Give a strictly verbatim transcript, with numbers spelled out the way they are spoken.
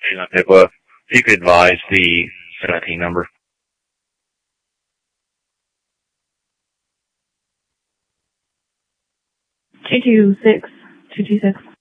on Pipwa. If you could advise the seventeen number. two two six, two two six.